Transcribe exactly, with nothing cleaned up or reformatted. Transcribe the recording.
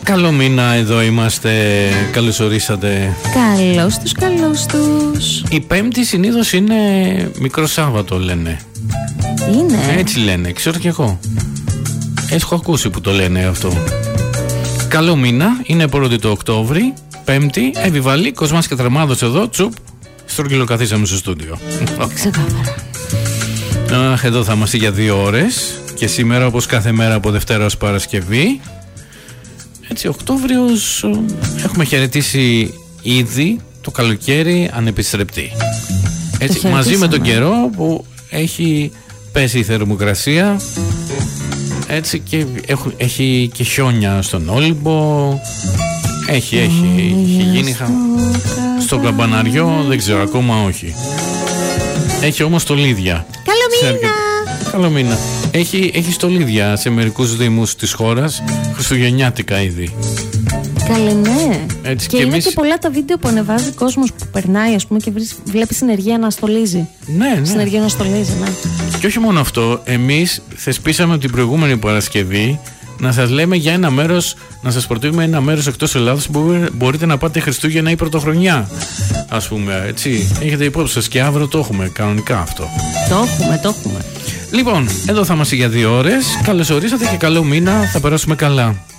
Καλό μήνα, εδώ είμαστε. Καλώς ορίσατε. Καλώς τους, καλώς τους. Η Πέμπτη συνήθως είναι μικρό Σάββατο, λένε. Είναι. Έτσι λένε, ξέρω κι εγώ. Έχω ακούσει που το λένε αυτό. Καλό μήνα, είναι πρώτη το Οκτώβρη, Πέμπτη, επιβαλή, Κοσμάς και Τρεμάδος εδώ, τσουπ, στρογγυλοκαθίσαμε στο στούντιο. Ξεκάθαρα. Αχ, εδώ θα είμαστε για δύο ώρες και σήμερα, όπως κάθε μέρα από Δευτέρα ως Παρασκευή. Έτσι, Οκτώβριος, έχουμε χαιρετήσει ήδη το καλοκαίρι ανεπιστρεπτή. Έτσι, μαζί με τον καιρό που έχει πέσει η θερμοκρασία. Έτσι, και έχει, έχει και χιόνια στον Όλυμπο. Έχει, έχει, έχει γίνει χα... στο Καμπαναριό, δεν ξέρω, ακόμα όχι. Έχει όμως στολίδια. Καλό μήνα! Καλό μήνα. Έχει, έχει στολίδια σε μερικούς δήμους της χώρας, χριστουγεννιάτικα ήδη. Καλή, ναι. Έτσι, και, και είναι εμείς... και πολλά τα βίντεο που ανεβάζει κόσμος που περνάει, ας πούμε, και βλέπει συνεργεία να στολίζει. Ναι, ναι. Συνεργεία να στολίζει, ναι. Και όχι μόνο αυτό, εμείς θεσπίσαμε την προηγούμενη Παρασκευή να σας λέμε για ένα μέρος, να σας προτείνουμε ένα μέρος εκτός Ελλάδας που μπορείτε να πάτε Χριστούγεννα ή Πρωτοχρονιά. Ας πούμε, έτσι. Έχετε υπόψη σας και αύριο το έχουμε κανονικά αυτό. Το έχουμε, το έχουμε. Λοιπόν, εδώ θα είμαστε για δύο ώρες. Καλώς ορίσατε και καλό μήνα, θα περάσουμε καλά.